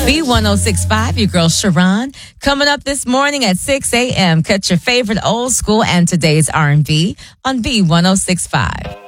B1065, your girl Sharon. Coming up this morning at 6 a.m. Catch your favorite old school and today's R&B on B1065.